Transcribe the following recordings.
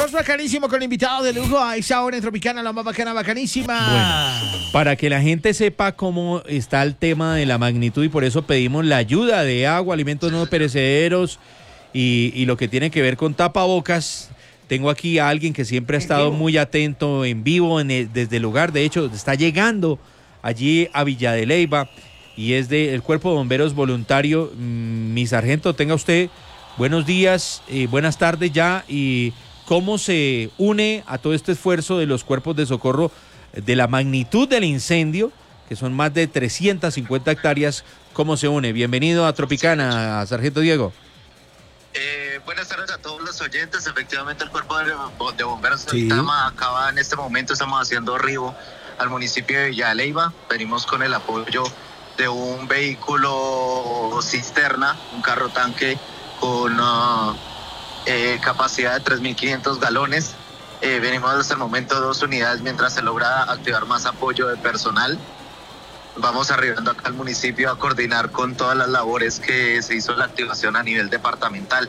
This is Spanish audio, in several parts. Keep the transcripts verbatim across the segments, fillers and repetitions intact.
Dos bacanísimo con invitado de lujo a esa hora en Tropicana, la más bacana, bacanísima. Bueno, para que la gente sepa cómo está el tema de la magnitud y por eso pedimos la ayuda de agua, alimentos no perecederos y, y lo que tiene que ver con tapabocas. Tengo aquí a alguien que siempre ha estado muy atento en vivo en el, desde el lugar. De hecho, está llegando allí a Villa de Leyva y es del Cuerpo de Bomberos Voluntario. Mi sargento, tenga usted buenos días, eh, buenas tardes ya. Y cómo se une a todo este esfuerzo de los cuerpos de socorro de la magnitud del incendio, que son más de trescientas cincuenta hectáreas. ¿Cómo se une? Bienvenido a Tropicana, sargento Diego. Eh, buenas tardes a todos los oyentes. Efectivamente, el Cuerpo de, de Bomberos de Vitama sí. acaba en este momento, estamos haciendo arribo al municipio de Villa de Leyva. Venimos con el apoyo de un vehículo cisterna, un carro tanque con uh, eh, capacidad de tres mil quinientos galones. Eh, venimos hasta el momento dos unidades mientras se logra activar más apoyo de personal. Vamos arribando acá al municipio a coordinar con todas las labores que se hizo la activación a nivel departamental.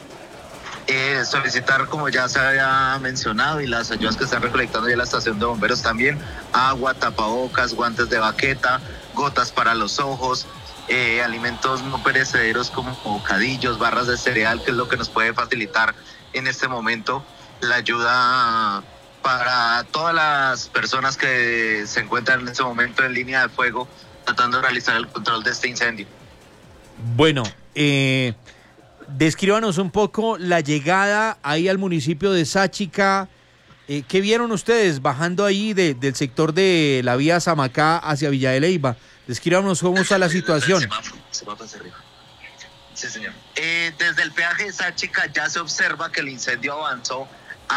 Eh, solicitar, como ya se había mencionado, y las ayudas que están recolectando ya la estación de bomberos también, agua, tapabocas, guantes de baqueta, gotas para los ojos, eh, alimentos no perecederos como bocadillos, barras de cereal, que es lo que nos puede facilitar en este momento la ayuda para todas las personas que se encuentran en este momento en línea de fuego tratando de realizar el control de este incendio. Bueno, eh, descríbanos un poco la llegada ahí al municipio de Sáchica. Eh, ¿Qué vieron ustedes bajando ahí de, del sector de la vía Samacá hacia Villa de Leyva? Descríbanos cómo está la situación. Semáforo, semáforo hacia arriba. Sí, señor. Eh, desde el peaje de Sáchica ya se observa que el incendio avanzó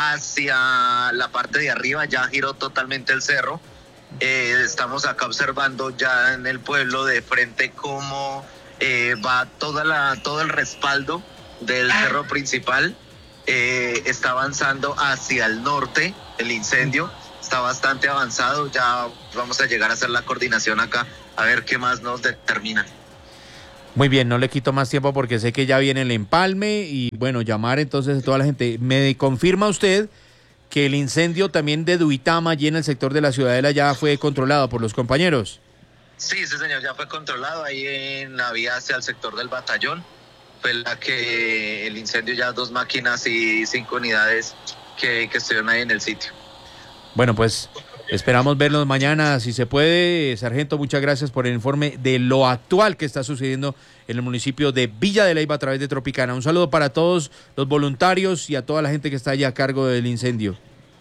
hacia la parte de arriba, ya giró totalmente el cerro. Eh, estamos acá observando ya en el pueblo de frente cómo eh, va toda la, todo el respaldo del cerro principal. Eh, está avanzando hacia el norte el incendio, está bastante avanzado. Ya vamos a llegar a hacer la coordinación acá a ver qué más nos determina. Muy bien, no le quito más tiempo porque sé que ya viene el empalme y bueno, llamar entonces a toda la gente. ¿Me confirma usted que el incendio también de Duitama allí en el sector de la Ciudadela ya fue controlado por los compañeros? Sí, sí señor, ya fue controlado ahí en la vía hacia el sector del batallón. Fue la que el incendio, ya dos máquinas y cinco unidades que, que estuvieron ahí en el sitio. Bueno, pues esperamos verlos mañana, si se puede. Sargento, muchas gracias por el informe de lo actual que está sucediendo en el municipio de Villa de Leyva a través de Tropicana. Un saludo para todos los voluntarios y a toda la gente que está allá a cargo del incendio.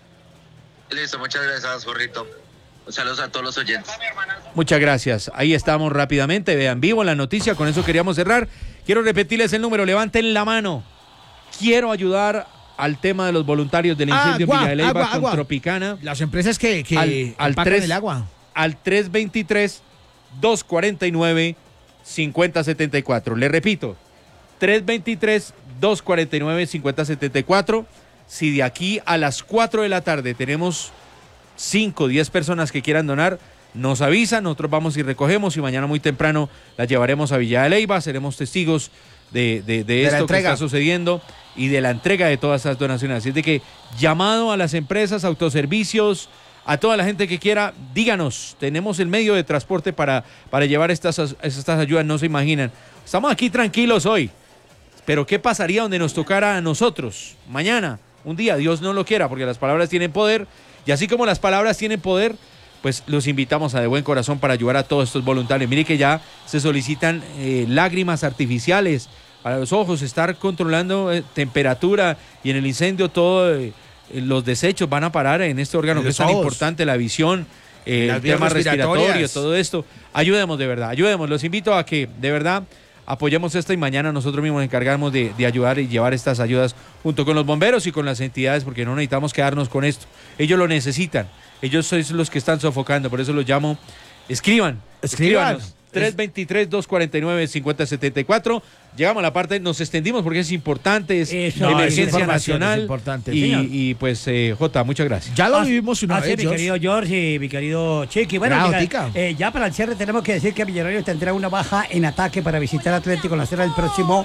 Listo, muchas gracias, Jorrito. Un saludo a todos los oyentes. Muchas gracias. Ahí estamos rápidamente. Vean vivo la noticia. Con eso queríamos cerrar. Quiero repetirles el número. Levanten la mano. Quiero ayudar al tema de los voluntarios del incendio agua, en Villa de Leyva agua, con agua. Tropicana. Las empresas que, que al, al empacan tres, el agua. Al tres veintitrés, dos cuarenta y nueve, cincuenta setenta y cuatro. Le repito, tres veintitrés, dos cuarenta y nueve, cincuenta setenta y cuatro. Si de aquí a las cuatro de la tarde tenemos cinco, diez personas que quieran donar, nos avisan, nosotros vamos y recogemos y mañana muy temprano las llevaremos a Villa de Leyva, seremos testigos de, de, de, de esto que está sucediendo y de la entrega de todas esas donaciones. Así es de que llamado a las empresas, autoservicios, a toda la gente que quiera, díganos, tenemos el medio de transporte para, para llevar estas, estas ayudas, no se imaginan. Estamos aquí tranquilos hoy, pero ¿qué pasaría donde nos tocara a nosotros mañana? Un día, Dios no lo quiera, porque las palabras tienen poder. Y así como las palabras tienen poder, pues los invitamos a de buen corazón para ayudar a todos estos voluntarios. Mire que ya se solicitan eh, lágrimas artificiales para los ojos, estar controlando eh, temperatura y en el incendio todos eh, los desechos van a parar en este órgano que es tan importante, la visión, eh, el tema respiratorio, todo esto. Ayudemos de verdad, ayudemos. Los invito a que de verdad apoyemos esto y mañana nosotros mismos nos encargamos de, de ayudar y llevar estas ayudas junto con los bomberos y con las entidades, porque no necesitamos quedarnos con esto. Ellos lo necesitan, ellos son los que están sofocando, por eso los llamo. Escriban, escriban. escríbanos. tres veintitrés, dos cuarenta y nueve, cincuenta setenta y cuatro. Llegamos a la parte, nos extendimos porque es importante, es Eso, emergencia es nacional. Es importante, y, y pues, eh, Jota, muchas gracias. Ya lo vivimos una ah, vez, sí, mi querido George y mi querido Chiqui. Bueno, mira, eh, ya para el cierre tenemos que decir que Millonarios tendrá una baja en ataque para visitar Atlético Nacional el próximo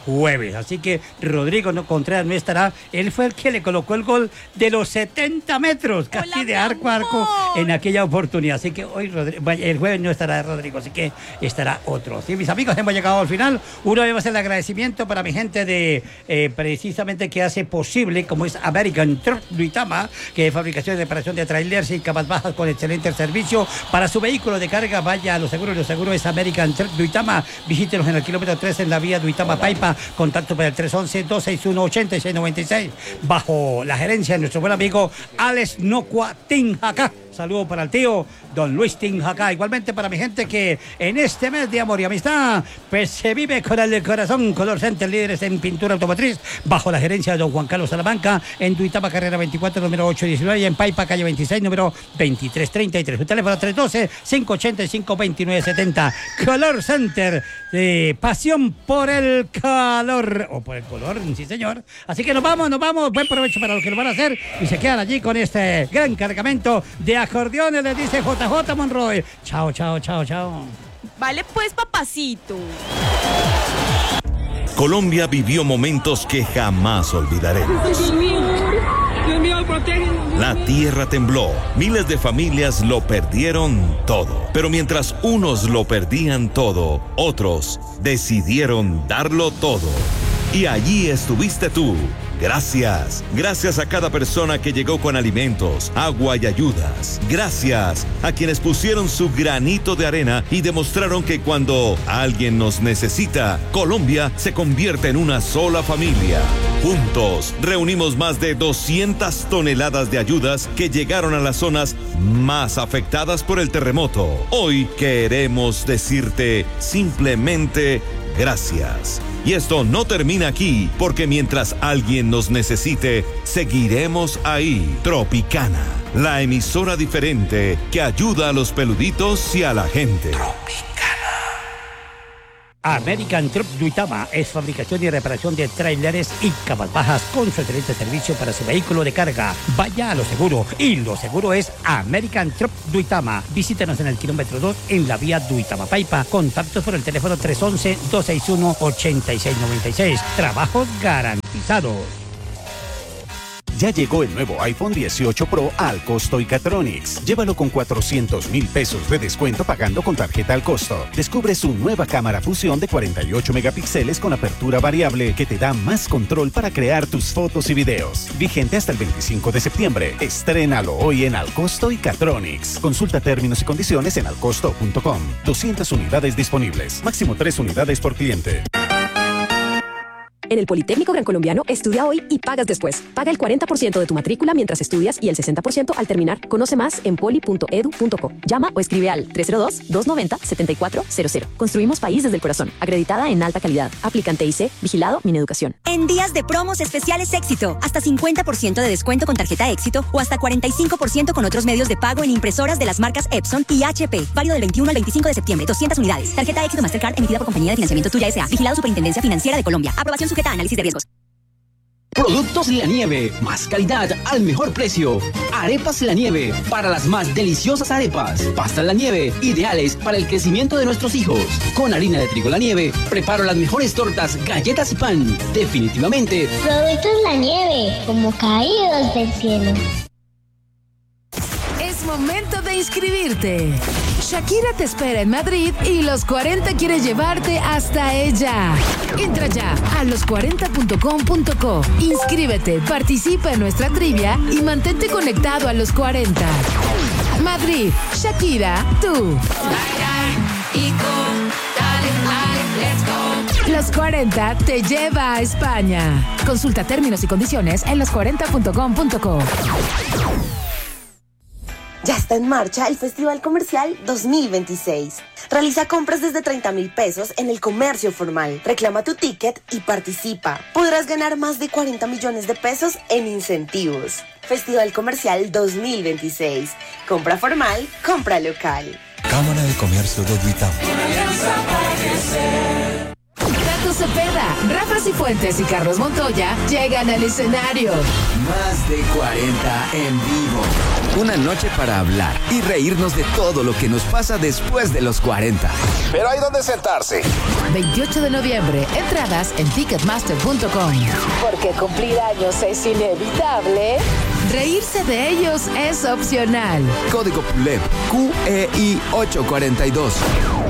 jueves. Así que Rodrigo Contreras no estará. Él fue el que le colocó el gol de los setenta metros, casi Hola, de arco a arco en aquella oportunidad. Así que hoy Rodrigo, el jueves no estará Rodrigo, así que estará otro. Sí, mis amigos, hemos llegado al final. Uno debe hacer el agradecimiento para mi gente de eh, precisamente que hace posible, como es American Truck Duitama, que es fabricación y reparación de trailers y camas bajas con excelente servicio para su vehículo de carga. Vaya a los seguros, los seguros es American Truck Duitama. Visítenos en el kilómetro tres en la vía Duitama Paipa. Contacto para el tres once, dos seis uno, ocho seis nueve seis bajo la gerencia de nuestro buen amigo Alex Nocua Tinjacá. Saludo para el tío Don Luis Tinjacá. Igualmente para mi gente que en este mes de amor y amistad pues se vive con el corazón. Color Center, líderes en pintura automotriz, bajo la gerencia de Don Juan Carlos Salamanca, en Duitama Carrera veinticuatro, número ocho diecinueve, y en Paipa Calle veintiséis, número veintitrés treinta y tres. Su teléfono tres uno dos, cinco ocho cinco, dos nueve siete cero. Color Center, eh, pasión por el calor o por el color, sí señor. Así que nos vamos, nos vamos. Buen provecho para los que lo van a hacer y se quedan allí con este gran cargamento de acordeones, les dice J J Monroy. Chao, chao, chao, chao. Vale pues, papacito. Colombia vivió momentos que jamás olvidaremos. Dios mío, Dios mío, protégeme. La tierra tembló, miles de familias lo perdieron todo. Pero mientras unos lo perdían todo, otros decidieron darlo todo. Y allí estuviste tú. Gracias. Gracias a cada persona que llegó con alimentos, agua y ayudas. Gracias a quienes pusieron su granito de arena y demostraron que cuando alguien nos necesita, Colombia se convierte en una sola familia. Juntos reunimos más de doscientas toneladas de ayudas que llegaron a las zonas más afectadas por el terremoto. Hoy queremos decirte simplemente gracias. Y esto no termina aquí, porque mientras alguien nos necesite, seguiremos ahí. Tropicana, la emisora diferente que ayuda a los peluditos y a la gente. Tropicana. American Truck Duitama es fabricación y reparación de tráileres y camas bajas con su excelente servicio para su vehículo de carga. Vaya a lo seguro, y lo seguro es American Truck Duitama. Visítenos en el kilómetro dos en la vía Duitama Paipa. Contactos por el teléfono tres once, dos seis uno, ocho seis nueve seis. Trabajos garantizados. Ya llegó el nuevo iPhone dieciocho Pro al costo Icatronics. Llévalo con cuatrocientos mil pesos de descuento pagando con tarjeta al costo. Descubre su nueva cámara fusión de cuarenta y ocho megapíxeles con apertura variable que te da más control para crear tus fotos y videos. Vigente hasta el veinticinco de septiembre. Estrénalo hoy en Alcosto Icatronics. Consulta términos y condiciones en alcosto punto com. doscientas unidades disponibles. Máximo tres unidades por cliente. En el Politécnico Gran Colombiano, estudia hoy y pagas después. Paga el cuarenta por ciento de tu matrícula mientras estudias y el sesenta por ciento al terminar. Conoce más en poli punto edu punto co. Llama o escribe al tres cero dos, dos nueve cero, siete cuatro cero cero. Construimos país desde el corazón. Acreditada en alta calidad. Aplicante I C. Vigilado Mineducación. En días de promos especiales Éxito. Hasta cincuenta por ciento de descuento con tarjeta Éxito o hasta cuarenta y cinco por ciento con otros medios de pago en impresoras de las marcas Epson y H P. Válido del veintiuno al veinticinco de septiembre. doscientas unidades. Tarjeta Éxito Mastercard emitida por Compañía de Financiamiento Tuya S A. Vigilado Superintendencia Financiera de Colombia. Aprobación sujeta a análisis de riesgos. Productos La Nieve, más calidad al mejor precio. Arepas La Nieve, para las más deliciosas arepas. Pastas La Nieve, ideales para el crecimiento de nuestros hijos. Con harina de trigo La Nieve, preparo las mejores tortas, galletas y pan. Definitivamente. Productos La Nieve, como caídos del cielo. Es momento de inscribirte. Shakira te espera en Madrid y Los cuarenta quiere llevarte hasta ella. Entra ya a los cuarenta punto com punto co. Inscríbete, participa en nuestra trivia y mantente conectado a Los cuarenta. Madrid, Shakira, tú. Los cuarenta te lleva a España. Consulta términos y condiciones en los cuarenta punto com punto co. Ya está en marcha el Festival Comercial dos mil veintiséis. Realiza compras desde treinta mil pesos en el comercio formal. Reclama tu ticket y participa. Podrás ganar más de cuarenta millones de pesos en incentivos. Festival Comercial dos mil veintiséis. Compra formal, compra local. Cámara de Comercio de Duitama. Una alianza para crecer. Alberto Cepeda, Rafa Cifuentes y Carlos Montoya llegan al escenario. Más de cuarenta en vivo. Una noche para hablar y reírnos de todo lo que nos pasa después de los cuarenta. Pero hay donde sentarse. veintiocho de noviembre, entradas en ticketmaster punto com. Porque cumplir años es inevitable. Reírse de ellos es opcional. Código P U L E P Q E I ocho cuarenta y dos.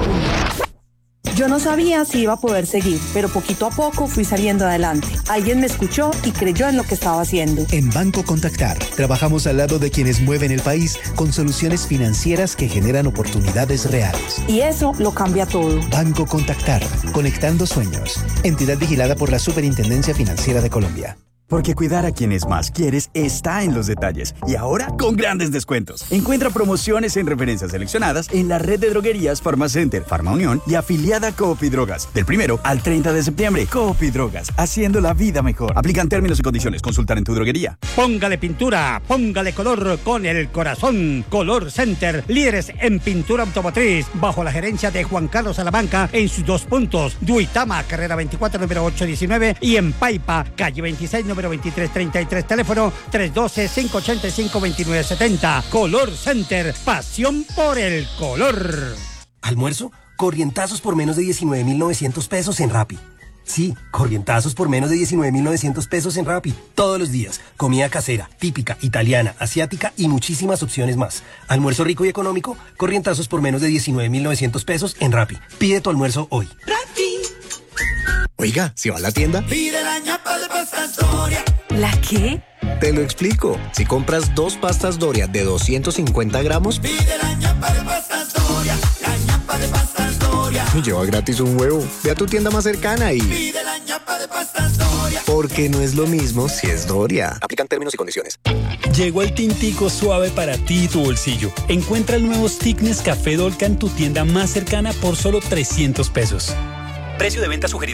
Yo no sabía si iba a poder seguir, pero poquito a poco fui saliendo adelante. Alguien me escuchó y creyó en lo que estaba haciendo. En Banco Contactar, trabajamos al lado de quienes mueven el país con soluciones financieras que generan oportunidades reales. Y eso lo cambia todo. Banco Contactar, conectando sueños. Entidad vigilada por la Superintendencia Financiera de Colombia. Porque cuidar a quienes más quieres está en los detalles. Y ahora con grandes descuentos. Encuentra promociones en referencias seleccionadas en la red de droguerías Farmacenter, Farma Unión y afiliada Coop y Drogas. Del primero al treinta de septiembre, Coop y Drogas, haciendo la vida mejor. Aplican términos y condiciones. Consultar en tu droguería. Póngale pintura, póngale color con el corazón. Color Center, líderes en pintura automotriz. Bajo la gerencia de Juan Carlos Salamanca en sus dos puntos. Duitama, carrera veinticuatro, número ocho diecinueve. Y en Paipa, calle veintiséis, número veintitrés treinta y tres, teléfono tres uno dos, cinco ocho cinco, dos nueve siete cero. Color Center, pasión por el color. ¿Almuerzo? Corrientazos por menos de diecinueve mil novecientos pesos en Rappi. Sí, corrientazos por menos de diecinueve mil novecientos pesos en Rappi. Todos los días. Comida casera, típica, italiana, asiática y muchísimas opciones más. Almuerzo rico y económico, corrientazos por menos de diecinueve mil novecientos pesos en Rappi. Pide tu almuerzo hoy. Rappi. Oiga, si va a la tienda, pide la ñapa de pastas Doria. ¿La qué? Te lo explico. Si compras dos pastas Doria de doscientos cincuenta gramos, pide la ñapa de pastas Doria. La ñapa de pastas Doria. Y lleva gratis un huevo. Ve a tu tienda más cercana y pide la ñapa de pastas Doria. Porque no es lo mismo si es Doria. Aplican términos y condiciones. Llegó el tintico suave para ti y tu bolsillo. Encuentra el nuevo Stick Nescafé Dolca en tu tienda más cercana por solo trescientos pesos. Precio de venta sugerido